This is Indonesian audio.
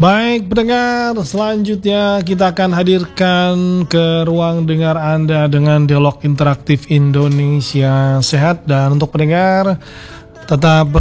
Baik pendengar, selanjutnya kita akan hadirkan ke ruang dengar Anda dengan dialog interaktif Indonesia Sehat. Dan untuk pendengar, tetap